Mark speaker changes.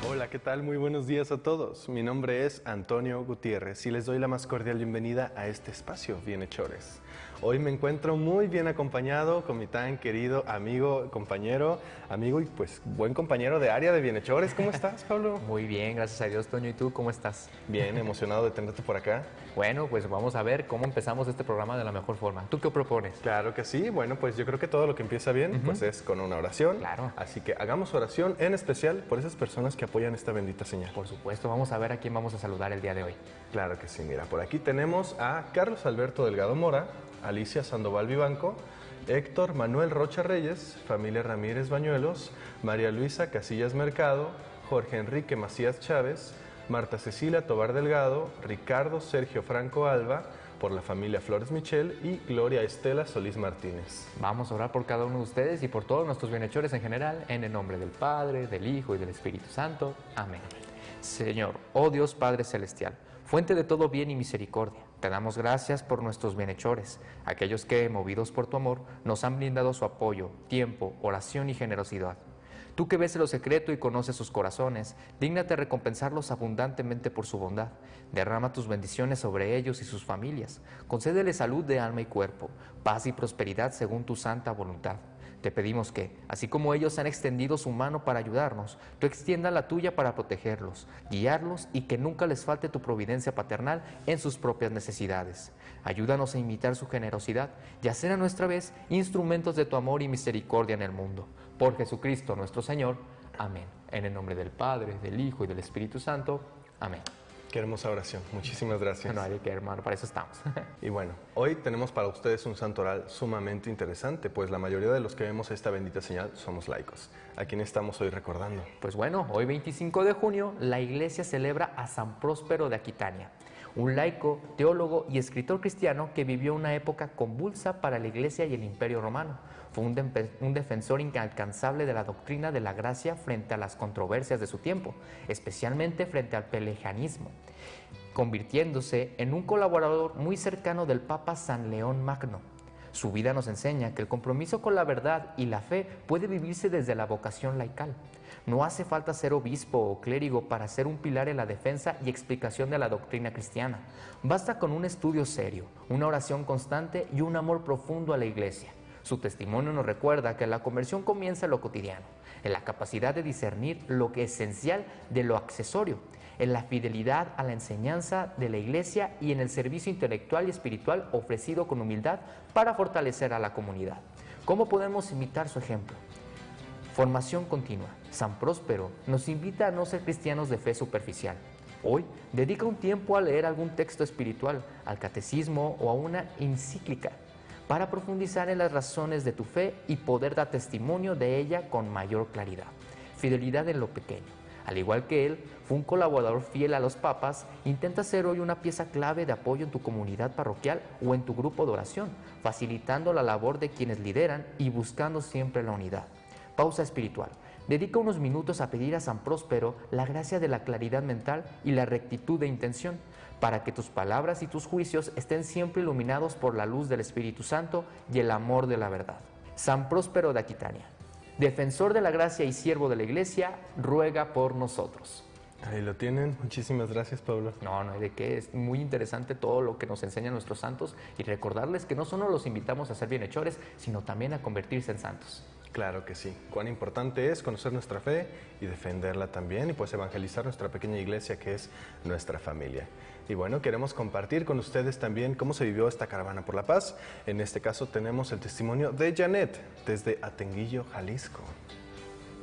Speaker 1: Hola, ¿qué tal? Muy buenos días a todos. Mi nombre es Antonio Gutiérrez y les doy la más cordial bienvenida a este espacio, Bienhechores. Hoy me encuentro muy bien acompañado con mi tan querido amigo, compañero, amigo y pues buen compañero de área de Bienhechores. ¿Cómo estás, Pablo?
Speaker 2: Muy bien, gracias a Dios, Toño. ¿Y tú cómo estás?
Speaker 1: Bien, emocionado de tenerte por acá.
Speaker 2: Bueno, pues vamos a ver cómo empezamos este programa de la mejor forma. ¿Tú qué propones?
Speaker 1: Claro que sí. Bueno, pues yo creo que todo lo que empieza bien, pues es con una oración.
Speaker 2: Claro.
Speaker 1: Así que hagamos oración en especial por esas personas que apoyan esta bendita señal.
Speaker 2: Por supuesto, vamos a ver a quién vamos a saludar el día de hoy.
Speaker 1: Claro que sí, mira, por aquí tenemos a Carlos Alberto Delgado Mora, Alicia Sandoval Vivanco, Héctor Manuel Rocha Reyes, familia Ramírez Bañuelos, María Luisa Casillas Mercado, Jorge Enrique Macías Chávez, Marta Cecilia Tobar Delgado, Ricardo Sergio Franco Alba, por la familia Flores Michel y Gloria Estela Solís Martínez.
Speaker 2: Vamos a orar por cada uno de ustedes y por todos nuestros bienhechores en general, en el nombre del Padre, del Hijo y del Espíritu Santo. Amén. Señor, oh Dios Padre Celestial, fuente de todo bien y misericordia, te damos gracias por nuestros bienhechores, aquellos que, movidos por tu amor, nos han brindado su apoyo, tiempo, oración y generosidad. Tú que ves en lo secreto y conoces sus corazones, dígnate recompensarlos abundantemente por su bondad. Derrama tus bendiciones sobre ellos y sus familias. Concédeles salud de alma y cuerpo, paz y prosperidad según tu santa voluntad. Te pedimos que, así como ellos han extendido su mano para ayudarnos, tú extiendas la tuya para protegerlos, guiarlos y que nunca les falte tu providencia paternal en sus propias necesidades. Ayúdanos a imitar su generosidad y a ser a nuestra vez instrumentos de tu amor y misericordia en el mundo. Por Jesucristo nuestro Señor. Amén. En el nombre del Padre, del Hijo y del Espíritu Santo. Amén.
Speaker 1: Qué hermosa oración. Muchísimas gracias.
Speaker 2: No hay de qué, hermano, para eso estamos.
Speaker 1: Y bueno, hoy tenemos para ustedes un santo oral sumamente interesante, pues la mayoría de los que vemos esta bendita señal somos laicos. ¿A quién estamos hoy recordando?
Speaker 2: Pues bueno, hoy 25 de junio la Iglesia celebra a San Próspero de Aquitania, un laico, teólogo y escritor cristiano que vivió una época convulsa para la Iglesia y el Imperio Romano. Fue un defensor inalcanzable de la doctrina de la gracia frente a las controversias de su tiempo, especialmente frente al pelagianismo, convirtiéndose en un colaborador muy cercano del Papa San León Magno. Su vida nos enseña que el compromiso con la verdad y la fe puede vivirse desde la vocación laical. No hace falta ser obispo o clérigo para ser un pilar en la defensa y explicación de la doctrina cristiana. Basta con un estudio serio, una oración constante y un amor profundo a la Iglesia. Su testimonio nos recuerda que la conversión comienza en lo cotidiano, en la capacidad de discernir lo que es esencial de lo accesorio, en la fidelidad a la enseñanza de la Iglesia y en el servicio intelectual y espiritual ofrecido con humildad para fortalecer a la comunidad. ¿Cómo podemos imitar su ejemplo? Formación continua. San Próspero nos invita a no ser cristianos de fe superficial. Hoy, dedica un tiempo a leer algún texto espiritual, al catecismo o a una encíclica, para profundizar en las razones de tu fe y poder dar testimonio de ella con mayor claridad. Fidelidad en lo pequeño. Al igual que él, fue un colaborador fiel a los papas, intenta ser hoy una pieza clave de apoyo en tu comunidad parroquial o en tu grupo de oración, facilitando la labor de quienes lideran y buscando siempre la unidad. Pausa espiritual. Dedica unos minutos a pedir a San Próspero la gracia de la claridad mental y la rectitud de intención, para que tus palabras y tus juicios estén siempre iluminados por la luz del Espíritu Santo y el amor de la verdad. San Próspero de Aquitania, defensor de la gracia y siervo de la Iglesia, ruega por nosotros.
Speaker 1: Ahí lo tienen. Muchísimas gracias, Pablo.
Speaker 2: No hay de qué. Es muy interesante todo lo que nos enseñan nuestros santos y recordarles que no solo los invitamos a ser bienhechores, sino también a convertirse en santos.
Speaker 1: Claro que sí. Cuán importante es conocer nuestra fe y defenderla también y pues evangelizar nuestra pequeña iglesia que es nuestra familia. Y bueno, queremos compartir con ustedes también cómo se vivió esta caravana por la paz. En este caso tenemos el testimonio de Janet desde Atenguillo, Jalisco.